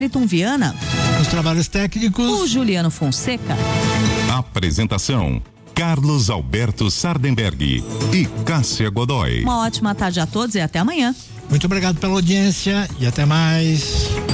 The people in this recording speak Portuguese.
Ayrton Viana. Os trabalhos técnicos, o Juliano Fonseca. Apresentação: Carlos Alberto Sardenberg e Cássia Godoy. Uma ótima tarde a todos e até amanhã. Muito obrigado pela audiência e até mais.